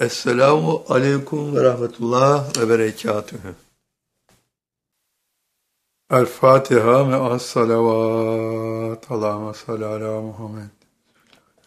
Esselamu aleyküm ve rahmetullah ve berekatühü. El Fatiha me'as salavat. Allahümme salli ala Muhammed.